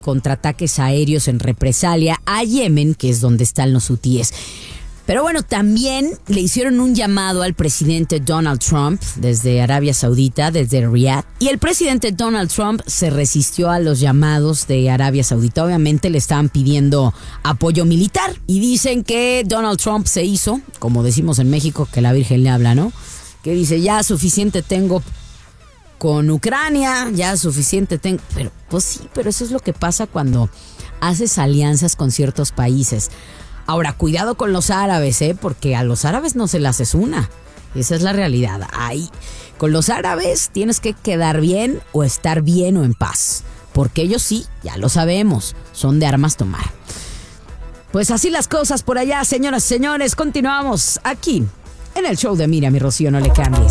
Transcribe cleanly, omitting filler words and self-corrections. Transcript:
contraataques aéreos en represalia a Yemen, que es donde están los hutíes. Pero bueno, también le hicieron un llamado al presidente Donald Trump desde Arabia Saudita, desde Riyadh. Y el presidente Donald Trump se resistió a los llamados de Arabia Saudita. Obviamente le estaban pidiendo apoyo militar. Y dicen que Donald Trump se hizo, como decimos en México, que la Virgen le habla, ¿no? Que dice, ya suficiente tengo con Ucrania, ya suficiente tengo. Pero pues sí, pero eso es lo que pasa cuando haces alianzas con ciertos países. Ahora, cuidado con los árabes, porque a los árabes no se les haces una. Esa es la realidad. Ahí, con los árabes tienes que quedar bien o estar bien o en paz. Porque ellos sí, ya lo sabemos, son de armas tomar. Pues así las cosas por allá, señoras y señores. Continuamos aquí en el show de Miriam y Rocío, no le cambies.